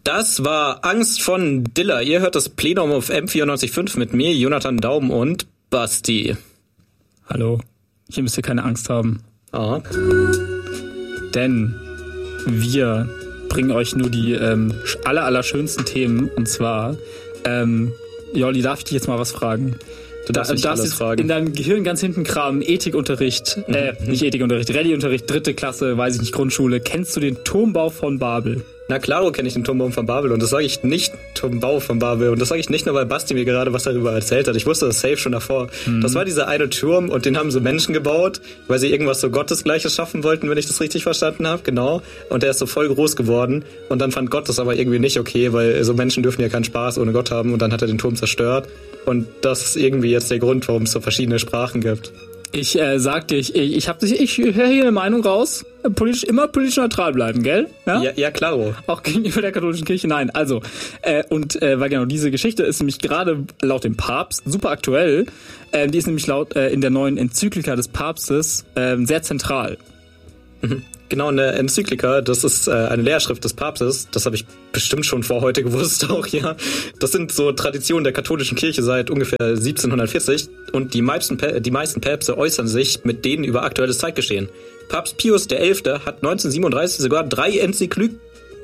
Das war Angst von Dilla. Ihr hört das Plenum auf M94.5 mit mir, Jonathan Daum und Basti. Hallo, hier müsst ihr keine Angst haben. Oh. Denn wir bringen euch nur die allerschönsten Themen. Und zwar, Jolli, darf ich dich jetzt mal was fragen? Du darfst jetzt fragen. In deinem Gehirn ganz hinten kramen, Ethikunterricht, nicht Ethikunterricht, Rallyeunterricht, 3. Klasse, weiß ich nicht, Grundschule. Kennst du den Turmbau von Babel? Na klar, kenne ich den Turmbau von Babel und das sage ich nicht, Turmbau von Babel, und das sage ich nicht nur, weil Basti mir gerade was darüber erzählt hat. Ich wusste das safe schon davor. Das war dieser eine Turm und den haben so Menschen gebaut, weil sie irgendwas so Gottesgleiches schaffen wollten, wenn ich das richtig verstanden habe, genau. Und der ist so voll groß geworden und dann fand Gott das aber irgendwie nicht okay, weil so Menschen dürfen ja keinen Spaß ohne Gott haben und dann hat er den Turm zerstört. Und das ist irgendwie jetzt der Grund, warum es so verschiedene Sprachen gibt. Ich sag dir, ich höre hier eine Meinung raus. Immer politisch neutral bleiben, gell? Ja, klaro. Auch gegenüber der katholischen Kirche, nein. Also, weil genau diese Geschichte ist nämlich gerade laut dem Papst super aktuell. Die ist nämlich laut in der neuen Enzyklika des Papstes sehr zentral. Genau, eine Enzyklika, das ist eine Lehrschrift des Papstes, das habe ich bestimmt schon vor heute gewusst auch, ja. Das sind so Traditionen der katholischen Kirche seit ungefähr 1740 und die meisten Päpste äußern sich mit denen über aktuelles Zeitgeschehen. Papst Pius XI. Hat 1937 sogar 3 Enzykliken,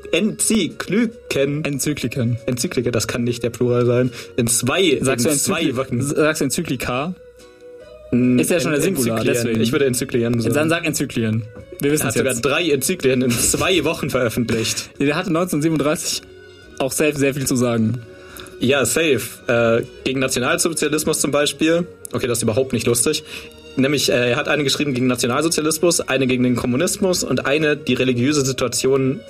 das kann nicht der Plural sein, Sagst du Enzyklika? Ist ja schon der Singular, deswegen. Ich würde Enzyklien sagen. Dann sag Enzyklien. Wir wissen es jetzt. Er hat sogar 3 Enzyklien in 2 Wochen veröffentlicht. Der hatte 1937 auch safe sehr viel zu sagen. Ja, safe. Gegen Nationalsozialismus zum Beispiel. Okay, das ist überhaupt nicht lustig. Nämlich, er hat eine geschrieben gegen Nationalsozialismus, eine gegen den Kommunismus und eine über die religiöse Situation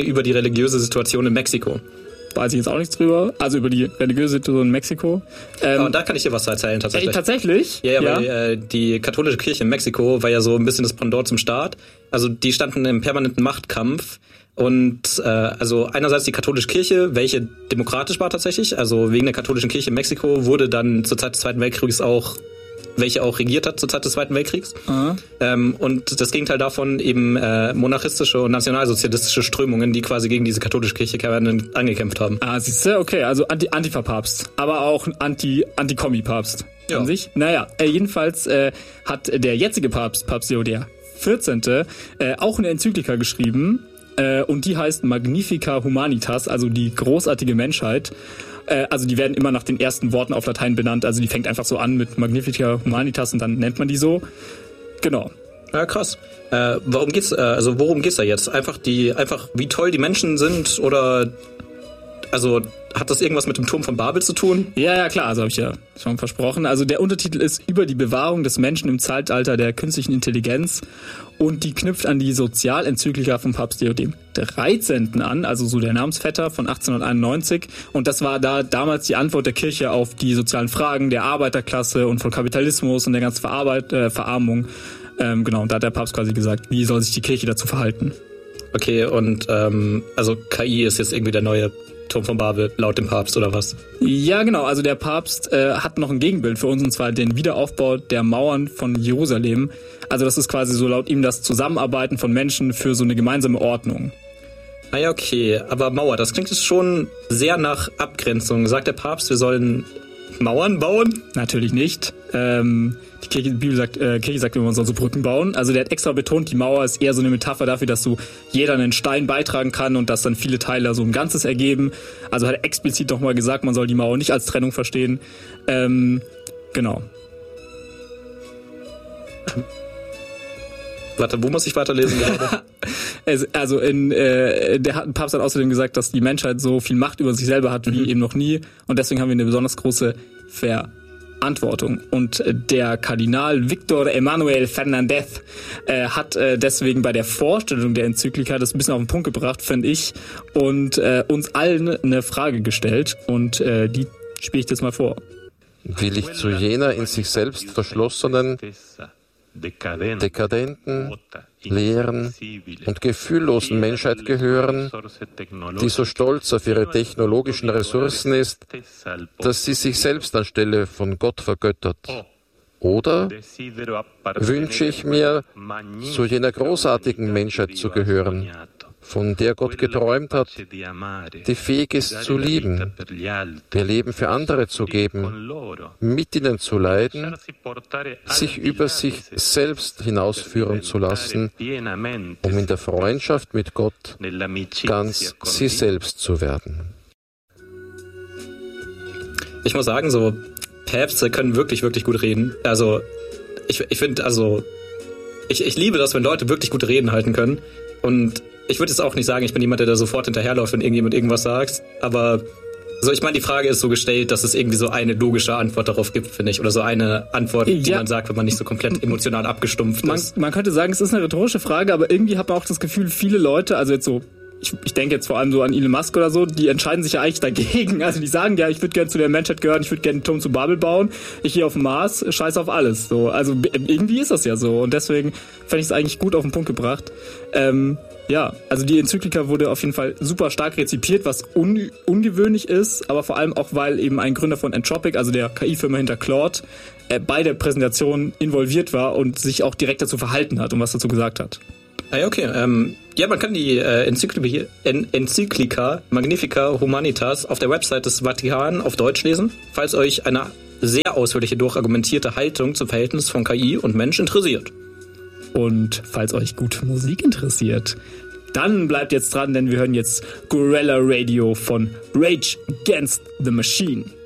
in Mexiko. Weiß ich jetzt auch nichts drüber. Also über die religiöse Situation in Mexiko. Und da kann ich dir was erzählen, tatsächlich. Tatsächlich? Ja, weil die katholische Kirche in Mexiko war ja so ein bisschen das Pendant zum Staat. Also die standen im permanenten Machtkampf. Und also einerseits die katholische Kirche, welche demokratisch war tatsächlich. Also wegen der katholischen Kirche in Mexiko wurde dann zur Zeit des Zweiten Weltkriegs welche auch regiert hat zur Zeit des Zweiten Weltkriegs. Und das Gegenteil davon eben monarchistische und nationalsozialistische Strömungen, die quasi gegen diese katholische Kirche angekämpft haben. Siehst du, okay, also Antifa-Papst, aber auch Anti-Kommi-Papst an sich. Naja, jedenfalls hat der jetzige Papst Leo der 14., auch eine Enzyklika geschrieben, und die heißt Magnifica Humanitas, also die großartige Menschheit. Also die werden immer nach den ersten Worten auf Latein benannt, also die fängt einfach so an mit Magnifica Humanitas und dann nennt man die so. Genau. Ja, krass. Worum geht's da jetzt? Einfach wie toll die Menschen sind oder also hat das irgendwas mit dem Turm von Babel zu tun? Ja, klar, also habe ich ja schon versprochen. Also der Untertitel ist über die Bewahrung des Menschen im Zeitalter der künstlichen Intelligenz und die knüpft an die Sozialenzyklika von Papst Leo dem 13. an, also so der Namensvetter von 1891. Und das war da damals die Antwort der Kirche auf die sozialen Fragen der Arbeiterklasse und von Kapitalismus und der ganzen Verarmung. Genau, und da hat der Papst quasi gesagt, wie soll sich die Kirche dazu verhalten. Okay, und also KI ist jetzt irgendwie der neue Turm von Babel, laut dem Papst, oder was? Ja, genau. Also der Papst hat noch ein Gegenbild für uns, und zwar den Wiederaufbau der Mauern von Jerusalem. Also das ist quasi so laut ihm das Zusammenarbeiten von Menschen für so eine gemeinsame Ordnung. Ja, okay. Aber Mauer, das klingt jetzt schon sehr nach Abgrenzung. Sagt der Papst, wir sollen Mauern bauen? Natürlich nicht. Die Bibel sagt, Kirche sagt, man soll so Brücken bauen. Also der hat extra betont, die Mauer ist eher so eine Metapher dafür, dass jeder einen Stein beitragen kann und dass dann viele Teile so ein Ganzes ergeben. Also hat er explizit nochmal gesagt, man soll die Mauer nicht als Trennung verstehen. Genau. Warte, wo muss ich weiterlesen gerade? Also der Papst hat außerdem gesagt, dass die Menschheit so viel Macht über sich selber hat wie eben noch nie. Und deswegen haben wir eine besonders große Verantwortung. Und der Kardinal Victor Emanuel Fernandez hat deswegen bei der Vorstellung der Enzyklika das ein bisschen auf den Punkt gebracht, finde ich, und uns allen eine Frage gestellt. Und die spiele ich jetzt mal vor. Will ich zu jener in sich selbst verschlossenen, dekadenten, leeren und gefühllosen Menschheit gehören, die so stolz auf ihre technologischen Ressourcen ist, dass sie sich selbst anstelle von Gott vergöttert? Oder wünsche ich mir, zu jener großartigen Menschheit zu gehören, von der Gott geträumt hat, die fähig ist zu lieben, ihr Leben für andere zu geben, mit ihnen zu leiden, sich über sich selbst hinausführen zu lassen, um in der Freundschaft mit Gott ganz sie selbst zu werden. Ich muss sagen, so Päpste können wirklich, wirklich gut reden. Also ich finde, ich liebe das, wenn Leute wirklich gute Reden halten können. Und ich würde jetzt auch nicht sagen, ich bin jemand, der da sofort hinterherläuft, wenn irgendjemand irgendwas sagt. Aber so, ich meine, die Frage ist so gestellt, dass es irgendwie so eine logische Antwort darauf gibt, finde ich. Oder so eine Antwort, die man sagt, wenn man nicht so komplett emotional abgestumpft ist. Man könnte sagen, es ist eine rhetorische Frage, aber irgendwie hat man auch das Gefühl, viele Leute, also jetzt so, ich denke jetzt vor allem so an Elon Musk oder so, die entscheiden sich ja eigentlich dagegen. Also die sagen, ja, ich würde gerne zu der Menschheit gehören, ich würde gerne einen Turm zu Babel bauen, ich gehe auf den Mars, scheiß auf alles. So, also irgendwie ist das ja so und deswegen fände ich es eigentlich gut auf den Punkt gebracht. Ja, also die Enzyklika wurde auf jeden Fall super stark rezipiert, was ungewöhnlich ist, aber vor allem auch, weil eben ein Gründer von Entropic, also der KI-Firma hinter Claude, bei der Präsentation involviert war und sich auch direkt dazu verhalten hat und was dazu gesagt hat. Ah ja, okay. Ja, man kann die Enzyklika Magnifica Humanitas auf der Website des Vatikan auf Deutsch lesen, falls euch eine sehr ausführliche, durchargumentierte Haltung zum Verhältnis von KI und Mensch interessiert. Und falls euch gute Musik interessiert, dann bleibt jetzt dran, denn wir hören jetzt Guerrilla Radio von Rage Against the Machine.